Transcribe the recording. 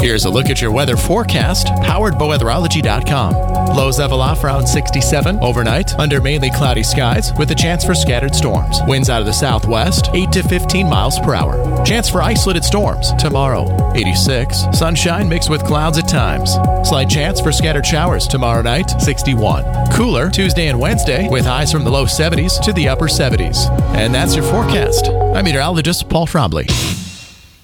Here's a look at your weather forecast, powered by weatherology.com. Lows level off around 67 overnight, under mainly cloudy skies with a chance for scattered storms. Winds out of the southwest, 8 to 15 miles per hour. Chance for isolated storms tomorrow, 86. Sunshine mixed with clouds at times. Slight chance for scattered showers tomorrow night, 61. Cooler Tuesday and Wednesday with highs from the low 70s to the upper 70s. And that's your forecast. I'm meteorologist Paul Frombley.